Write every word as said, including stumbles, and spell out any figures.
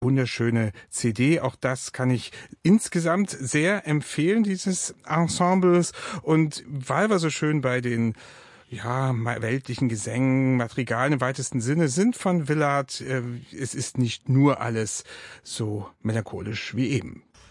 Wunderschöne C D, auch das kann ich insgesamt sehr empfehlen, dieses Ensembles. Und weil wir so schön bei den ja, weltlichen Gesängen, Madrigalen im weitesten Sinne sind von Willard, äh, es ist nicht nur alles so melancholisch wie eben.